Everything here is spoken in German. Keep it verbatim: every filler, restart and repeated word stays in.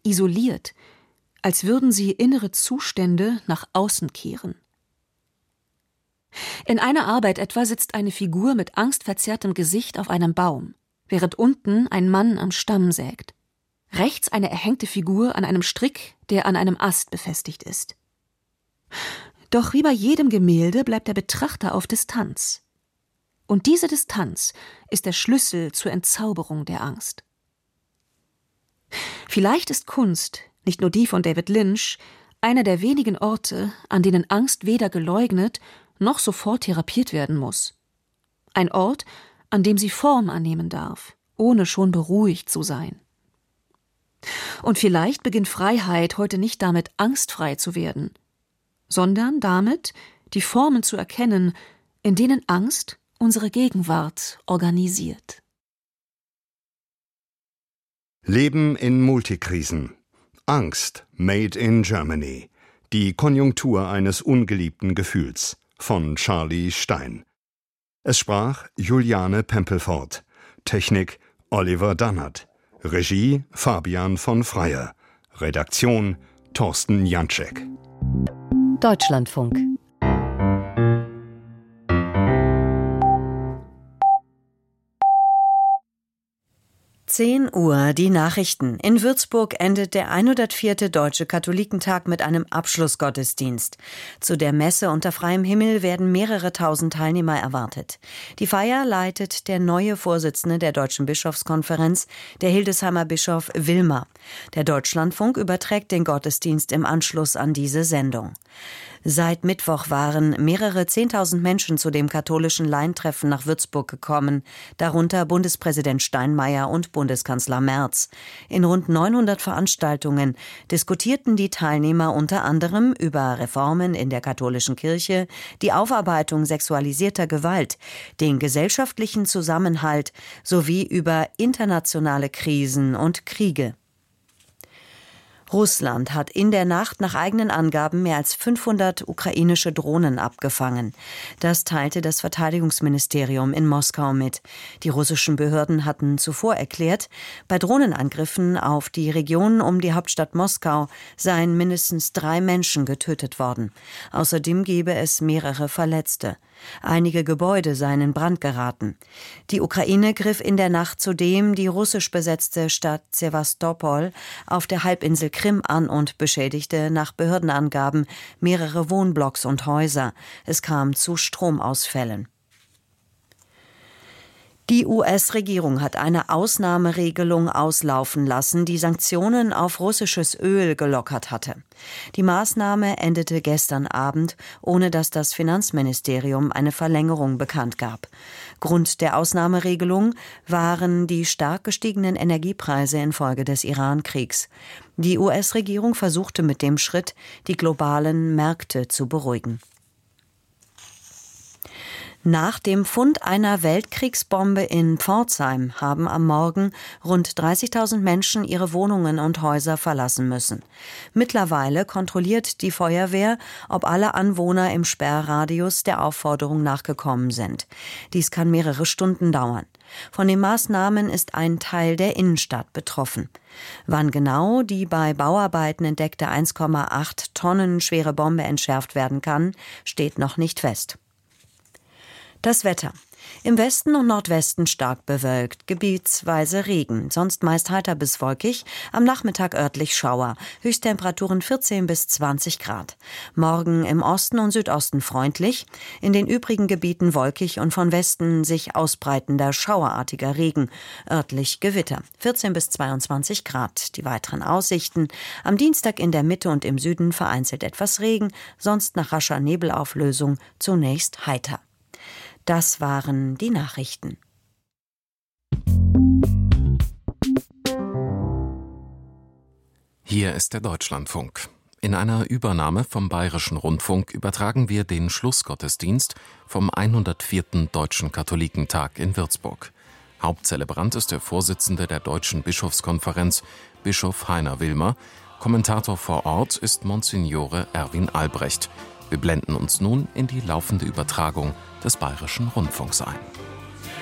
isoliert, als würden sie innere Zustände nach außen kehren. In einer Arbeit etwa sitzt eine Figur mit angstverzerrtem Gesicht auf einem Baum, während unten ein Mann am Stamm sägt. Rechts eine erhängte Figur an einem Strick, der an einem Ast befestigt ist. Doch wie bei jedem Gemälde bleibt der Betrachter auf Distanz. Und diese Distanz ist der Schlüssel zur Entzauberung der Angst. Vielleicht ist Kunst, nicht nur die von David Lynch, einer der wenigen Orte, an denen Angst weder geleugnet noch sofort therapiert werden muss. Ein Ort, an dem sie Form annehmen darf, ohne schon beruhigt zu sein. Und vielleicht beginnt Freiheit heute nicht damit, angstfrei zu werden, sondern damit, die Formen zu erkennen, in denen Angst unsere Gegenwart organisiert. Leben in Multikrisen. Angst, made in Germany. Die Konjunktur eines ungeliebten Gefühls. Von Charlie Stein. Es sprach Juliane Pempelfort. Technik Oliver Dannert. Regie Fabian von Freyer. Redaktion Thorsten Janczek. Deutschlandfunk. zehn Uhr, die Nachrichten. In Würzburg endet der hundertvierte Deutsche Katholikentag mit einem Abschlussgottesdienst. Zu der Messe unter freiem Himmel werden mehrere tausend Teilnehmer erwartet. Die Feier leitet der neue Vorsitzende der Deutschen Bischofskonferenz, der Hildesheimer Bischof Wilmer. Der Deutschlandfunk überträgt den Gottesdienst im Anschluss an diese Sendung. Seit Mittwoch waren mehrere Zehntausend Menschen zu dem katholischen Laientreffen nach Würzburg gekommen, darunter Bundespräsident Steinmeier und Bundeskanzler Merz. In rund neunhundert Veranstaltungen diskutierten die Teilnehmer unter anderem über Reformen in der katholischen Kirche, die Aufarbeitung sexualisierter Gewalt, den gesellschaftlichen Zusammenhalt sowie über internationale Krisen und Kriege. Russland hat in der Nacht nach eigenen Angaben mehr als fünfhundert ukrainische Drohnen abgefangen. Das teilte das Verteidigungsministerium in Moskau mit. Die russischen Behörden hatten zuvor erklärt, bei Drohnenangriffen auf die Region um die Hauptstadt Moskau seien mindestens drei Menschen getötet worden. Außerdem gebe es mehrere Verletzte. Einige Gebäude seien in Brand geraten. Die Ukraine griff in der Nacht zudem die russisch besetzte Stadt Sewastopol auf der Halbinsel Krim an und beschädigte nach Behördenangaben mehrere Wohnblocks und Häuser. Es kam zu Stromausfällen. Die U S-Regierung hat eine Ausnahmeregelung auslaufen lassen, die Sanktionen auf russisches Öl gelockert hatte. Die Maßnahme endete gestern Abend, ohne dass das Finanzministerium eine Verlängerung bekannt gab. Grund der Ausnahmeregelung waren die stark gestiegenen Energiepreise infolge des Iran-Kriegs. Die U S-Regierung versuchte mit dem Schritt, die globalen Märkte zu beruhigen. Nach dem Fund einer Weltkriegsbombe in Pforzheim haben am Morgen rund dreißigtausend Menschen ihre Wohnungen und Häuser verlassen müssen. Mittlerweile kontrolliert die Feuerwehr, ob alle Anwohner im Sperrradius der Aufforderung nachgekommen sind. Dies kann mehrere Stunden dauern. Von den Maßnahmen ist ein Teil der Innenstadt betroffen. Wann genau die bei Bauarbeiten entdeckte eins Komma acht Tonnen schwere Bombe entschärft werden kann, steht noch nicht fest. Das Wetter. Im Westen und Nordwesten stark bewölkt, gebietsweise Regen, sonst meist heiter bis wolkig, am Nachmittag örtlich Schauer, Höchsttemperaturen vierzehn bis zwanzig Grad. Morgen im Osten und Südosten freundlich, in den übrigen Gebieten wolkig und von Westen sich ausbreitender schauerartiger Regen, örtlich Gewitter, vierzehn bis zweiundzwanzig Grad. Die weiteren Aussichten: am Dienstag in der Mitte und im Süden vereinzelt etwas Regen, sonst nach rascher Nebelauflösung zunächst heiter. Das waren die Nachrichten. Hier ist der Deutschlandfunk. In einer Übernahme vom Bayerischen Rundfunk übertragen wir den Schlussgottesdienst vom hundertvierten Deutschen Katholikentag in Würzburg. Hauptzelebrant ist der Vorsitzende der Deutschen Bischofskonferenz, Bischof Heiner Wilmer. Kommentator vor Ort ist Monsignore Erwin Albrecht. Wir blenden uns nun in die laufende Übertragung des Bayerischen Rundfunks ein.